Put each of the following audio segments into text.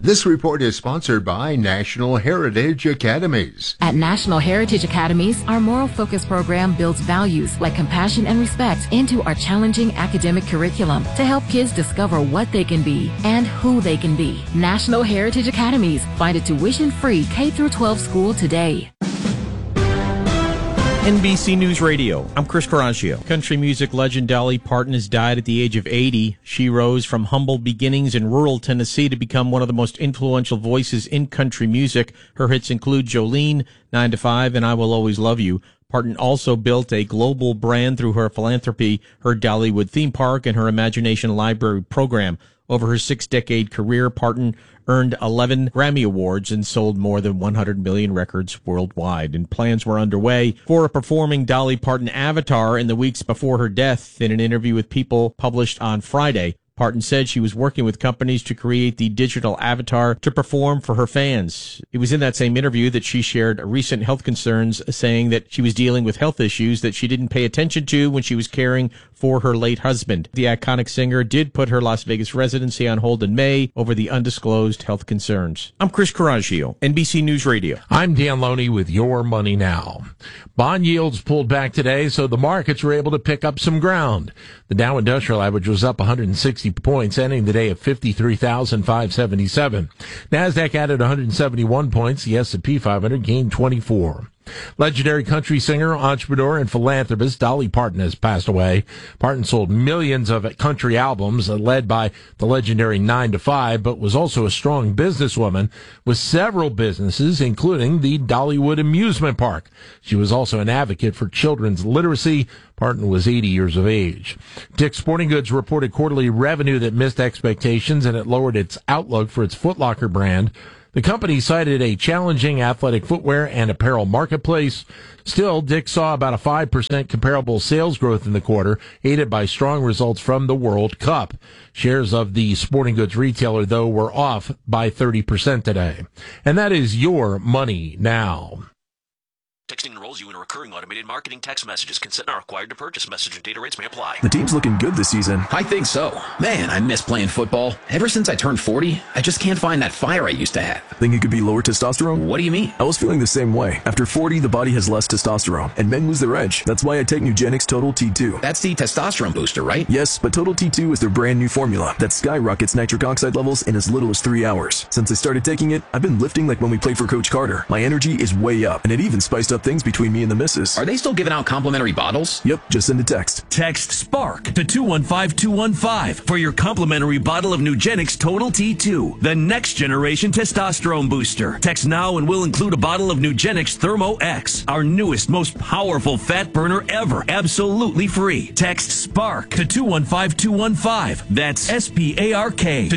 This report is sponsored by National Heritage Academies. At National Heritage Academies, our moral focus program builds values like compassion and respect into our challenging academic curriculum to help kids discover what they can be and who they can be. National Heritage Academies. Find a tuition-free K-12 school today. NBC News Radio. I'm Chris Caraccio. Country music legend Dolly Parton has died at the age of 80. She rose from humble beginnings in rural Tennessee to become one of the most influential voices in country music. Her hits include Jolene, 9 to 5, and I Will Always Love You. Parton also built a global brand through her philanthropy, her Dollywood theme park, and her Imagination Library program. Over her 6-decade career, Parton earned 11 Grammy Awards and sold more than 100 million records worldwide. And plans were underway for a performing Dolly Parton avatar in the weeks before her death. In an interview with People published on Friday, Parton said she was working with companies to create the digital avatar to perform for her fans. It was in that same interview that she shared recent health concerns, saying that she was dealing with health issues that she didn't pay attention to when she was caring for her late husband. The iconic singer did put her Las Vegas residency on hold in May over the undisclosed health concerns. I'm Chris Caraccio, NBC News Radio. I'm Dan Loney with Your Money Now. Bond yields pulled back today, so the markets were able to pick up some ground. The Dow Industrial Average was up 160 points, ending the day at 53,577. NASDAQ added 171 points. The S&P 500 gained 24. Legendary country singer, entrepreneur, and philanthropist Dolly Parton has passed away. Parton sold millions of country albums, led by the legendary 9 to 5, but was also a strong businesswoman with several businesses, including the Dollywood Amusement Park. She was also an advocate for children's literacy. Parton was 80 years of age. Dick's Sporting Goods reported quarterly revenue that missed expectations, and it lowered its outlook for its Foot Locker brand. The company cited a challenging athletic footwear and apparel marketplace. Still, Dick's saw about a 5% comparable sales growth in the quarter, aided by strong results from the World Cup. Shares of the sporting goods retailer, though, were off by 30% today. And that is Your Money Now. Texting enrolls you in a recurring automated marketing text messages. Consent not required to purchase. Message and data rates may apply. The team's looking good this season. I think so. Man, I miss playing football. Ever since I turned 40, I just can't find that fire I used to have. Think it could be lower testosterone? What do you mean? I was feeling the same way. After 40, the body has less testosterone, and men lose their edge. That's why I take Nugenix Total T2. That's the testosterone booster, right? Yes, but Total T2 is their brand new formula that skyrockets nitric oxide levels in as little as 3 hours. Since I started taking it, I've been lifting like when we played for Coach Carter. My energy is way up, and it even spiced up things between me and the missus. Are they still giving out complimentary bottles? Yep, just send a text. Text SPARK to 215215 for your complimentary bottle of Nugenix Total T2, the next generation testosterone booster. Text now and we'll include a bottle of Nugenix Thermo X, our newest, most powerful fat burner ever, absolutely free. Text SPARK to 215215. That's SPARK to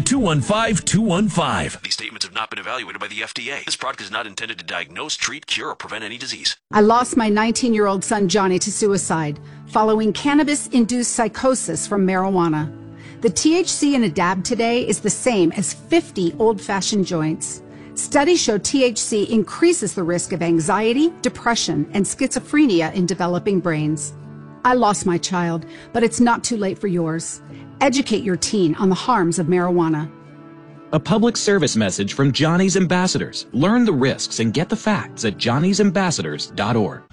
215215. These statements have not been evaluated by the FDA. This product is not intended to diagnose, treat, cure, or prevent any disease. I lost my 19-year-old son Johnny to suicide following cannabis-induced psychosis from marijuana. The THC in a dab today is the same as 50 old-fashioned joints. Studies show THC increases the risk of anxiety, depression, and schizophrenia in developing brains. I lost my child, but it's not too late for yours. Educate your teen on the harms of marijuana. A public service message from Johnny's Ambassadors. Learn the risks and get the facts at johnny'sambassadors.org.